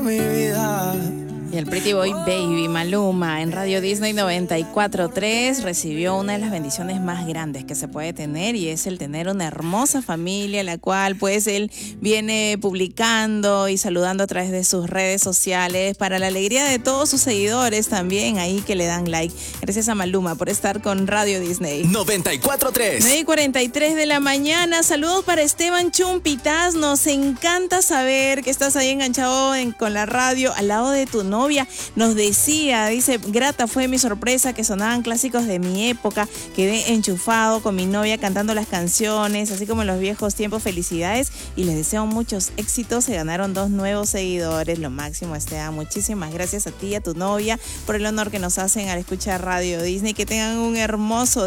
mi vida. Y el Pretty Boy Baby, Maluma, en Radio Disney 94.3 recibió una de las bendiciones más grandes que se puede tener, y es el tener una hermosa familia, la cual pues él viene publicando y saludando a través de sus redes sociales para la alegría de todos sus seguidores también ahí que le dan like. Gracias a Maluma por estar con Radio Disney 94.3. 9:43 de la mañana. Saludos para Esteban Chumpitas. Nos encanta saber que estás ahí enganchado con la radio al lado de tu novia. Nos decía, dice, grata fue mi sorpresa que sonaban clásicos de mi época. Quedé enchufado con mi novia cantando las canciones, así como en los viejos tiempos. Felicidades y les deseo muchos éxitos. Se ganaron 2 nuevos seguidores. Lo máximo, Esteban. Muchísimas gracias a ti y a tu novia por el honor que nos hacen al escuchar Radio Disney. Que tengan un hermoso